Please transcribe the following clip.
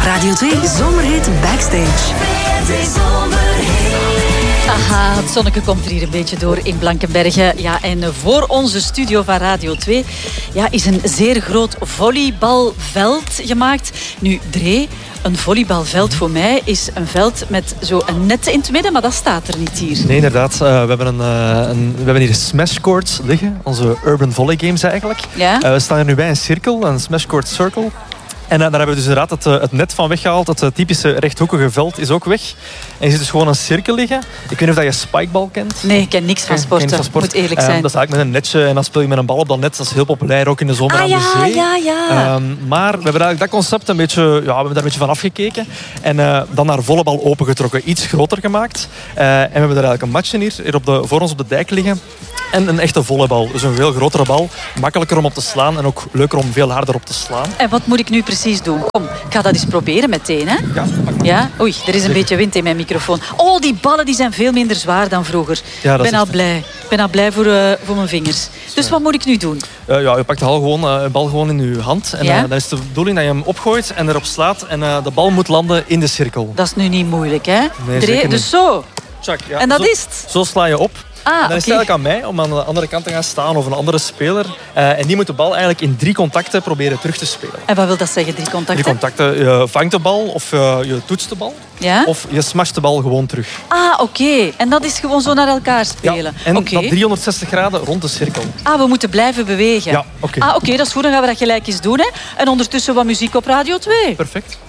Radio 2 Zomerhit Backstage. Aha, het zonnetje komt er hier een beetje door in Blankenberge. Ja, en voor onze studio van Radio 2 is een zeer groot volleybalveld gemaakt. Nu, Dree, een volleybalveld voor mij is een veld met zo een net in het midden, maar dat staat er niet hier. Nee, inderdaad. We hebben hier smashcourts liggen, onze urban volley games eigenlijk. Ja? We staan hier nu bij een cirkel, een smashcourt circle. En daar hebben we dus inderdaad het net van weggehaald. Het typische rechthoekige veld is ook weg. En je ziet dus gewoon een cirkel liggen. Ik weet niet of je spikebal kent. Nee, ik ken niks van sporten. Moet eerlijk zijn. Dat is eigenlijk met een netje en dan speel je met een bal op dat net. Dat is heel populair, ook in de zomer aan de zee. Ja. Maar we hebben eigenlijk dat concept we hebben daar een beetje van afgekeken. En dan naar volleybal opengetrokken. Iets groter gemaakt. En we hebben daar eigenlijk een matje hier voor ons op de dijk liggen. En een echte volleybal. Dus een veel grotere bal. Makkelijker om op te slaan en ook leuker om veel harder op te slaan. En wat moet ik nu precies doen? Kom, ik ga dat eens proberen meteen. Hè? Ja? Oei, er is een beetje wind in mijn microfoon. Oh, die ballen die zijn veel minder zwaar dan vroeger. Ja, ik ben al blij. Ik ben al blij voor mijn vingers. Dus wat moet ik nu doen? Je pakt de bal gewoon in je hand. En dan is de bedoeling dat je hem opgooit en erop slaat. En de bal moet landen in de cirkel. Dat is nu niet moeilijk, hè? Nee, zeker niet. Dus zo. Tjak, ja. En dat is het? Zo sla je op. En dan is het eigenlijk aan mij om aan de andere kant te gaan staan of een andere speler. En die moet de bal eigenlijk in 3 contacten proberen terug te spelen. En wat wil dat zeggen, 3 contacten? 3 contacten. Je vangt de bal of je toetst de bal. Ja? Of je smasht de bal gewoon terug. Oké. En dat is gewoon zo naar elkaar spelen. Ja, en dat 360 graden rond de cirkel. We moeten blijven bewegen. Ja, oké. Oké, dat is goed. Dan gaan we dat gelijk eens doen. Hè? En ondertussen wat muziek op Radio 2. Perfect.